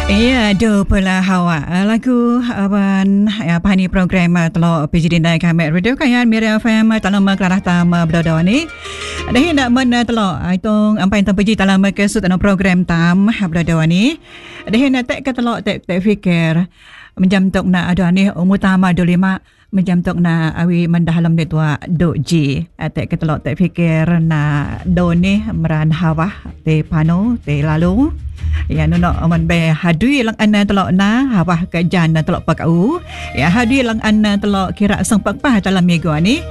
Ya, do pula hawa lagu aban apa ni program telo PJD Nai Kami Radio Kayan Mira FM talam kelarah tam berdoa ni. Dah hendak men telo itong ampai tam PJ talam ke sut program tam berdoa ni. Dah hendak tek ke telo tek fikir menjam tok na ada ni umutama do 5 menjam tok na awi mendahalam ni tua do G tek ke telo tek fikir na do ni meran hawa te pano te lalu. Ya nono aman be hadui lang anna telok na hawah ke jan telok pakau ya hadui lang anna telok kira sang pakpah dalam minggu ni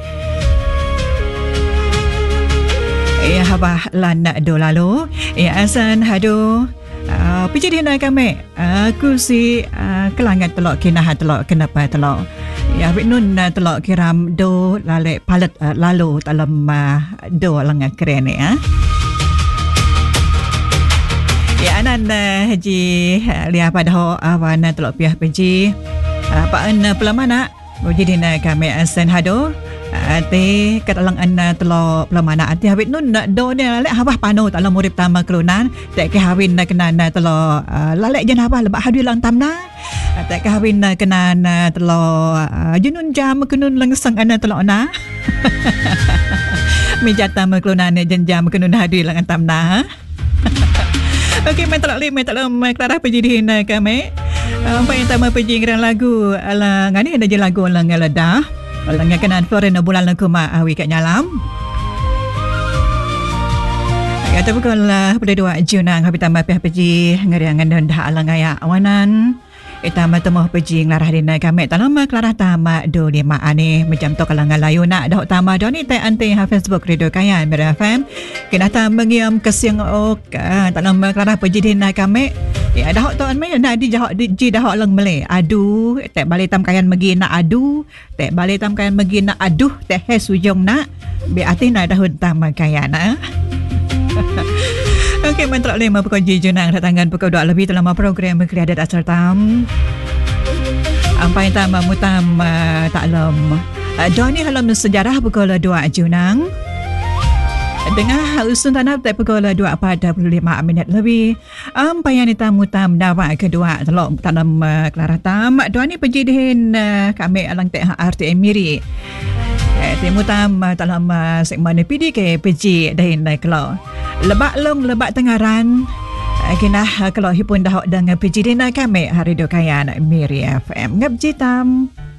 ya hawah lan do lalu ya asan hadu PJD Nai Kami aku si kelangat telok kinah telok kenapa telok ya nun telok kiram do lalek palet lalu dalam do lang keren ya. Ya anan haji lihat pada ho awan telok piah peji paan pelamana jadi na kami asan hado te katalang an telok pelamana ati hawit nun do ne lek hawah pano dalam urip tama kelunan tak kahwin kenan telok lalek jan hawah lebak hadu lang tamna tak kahwin kenan telok junun jam kenun langsang an telok na mijata kelunan jam kenun hadu lang tamna. Okey, main tak Clara PJD Nai Kami. Apa yang tama pergi ngeran lagu ala ngani ada je lagu ala ngeledah. Ala ngakanan foreign bulan lagu ma awi kat nyalam. Ya tapi kalau pada 2 Jun nang habis tama pergi ngeriangan dah ala ngaya awanan. Itama temuh pergi ngelarah Nai Kami dalam kelarah tama do 5 ani macam tu kalau ngalayu nak dah tama do ni tai ante ha Facebook Radio Kayan Mira FM kena tam mengiam kesiang ok dalam kelarah PJD Nai Kami ya dah tu an mai nak di jahok di dah lang mele adu tak balik tam kayan megi nak adu tak balik tam kayan megi nak aduh tak he sujong nak be ati nak dah tama kayan Okey, mentrak 5 pukul Junang datangan pukul 2 lebih dalam program Kriadat Asal Tam. Ampai tam mutam taklum. Doni halam sejarah pukul 2 Junang. Dengar usun tanap tak pukul 2.45 minit lebih. Ampai yang mutam dawa kedua telok dalam Kelarah Tam. Doni penjidihin kami alang tek RTM Miri. Timutam dalam segmen PDK PJ dahin kalau lebak long lebak tengaran kena kalau hipun dah dengan PJD Nai Kami hari do kayan Miri FM ngap jitam.